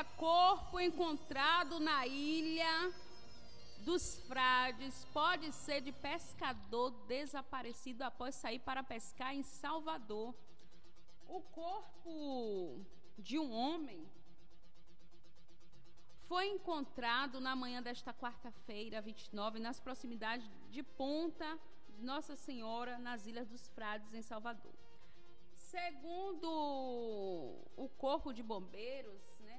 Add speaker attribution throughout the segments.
Speaker 1: Olha, corpo encontrado na Ilha dos Frades pode ser de pescador desaparecido após sair para pescar em Salvador. O corpo de um homem foi encontrado na manhã desta quarta-feira, 29, nas proximidades de Ponta de Nossa Senhora, nas Ilhas dos Frades, em Salvador. Segundo o Corpo de Bombeiros,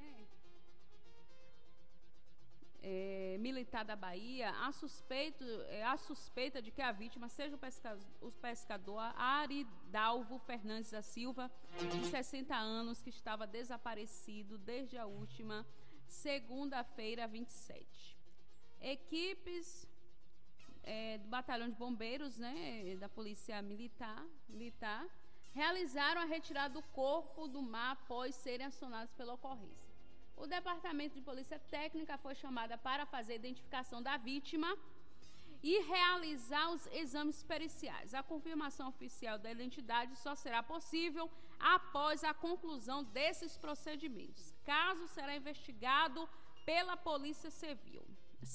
Speaker 1: militar da Bahia, a suspeita de que a vítima seja o pescador Aridalvo Fernandes da Silva, de 60 anos, que estava desaparecido desde a última segunda-feira, 27. Equipes do Batalhão de Bombeiros, da Polícia Militar, realizaram a retirada do corpo do mar após serem acionados pela ocorrência. O Departamento de Polícia Técnica foi chamado para fazer a identificação da vítima e realizar os exames periciais. A confirmação oficial da identidade só será possível após a conclusão desses procedimentos. Caso será investigado pela Polícia Civil.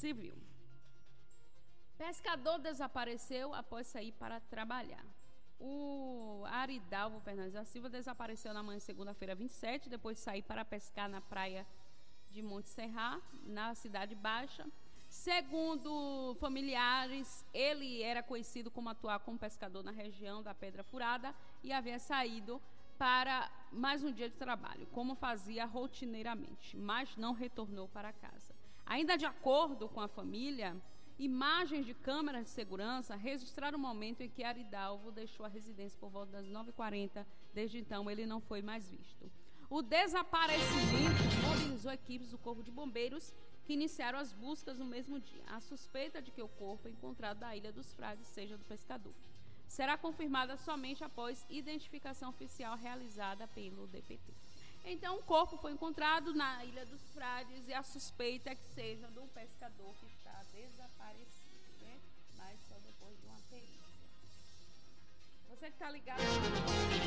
Speaker 1: Pescador desapareceu após sair para trabalhar. O Aridalvo Fernandes da Silva desapareceu na manhã de segunda-feira, 27, depois de sair para pescar na praia de Monte Serra, na Cidade Baixa. Segundo familiares, ele era conhecido como atuar como pescador na região da Pedra Furada e havia saído para mais um dia de trabalho, como fazia rotineiramente, mas não retornou para casa. Ainda de acordo com a família, imagens de câmeras de segurança registraram o momento em que Aridalvo deixou a residência por volta das 9h40. Desde então, ele não foi mais visto. O desaparecimento mobilizou equipes do Corpo de Bombeiros, que iniciaram as buscas no mesmo dia. A suspeita de que o corpo encontrado na Ilha dos Frades seja do pescador será confirmada somente após identificação oficial realizada pelo DPT. Então, o corpo foi encontrado na Ilha dos Frades e a suspeita é que seja do pescador que está desaparecido, mas só depois de uma perícia. Você que está ligado...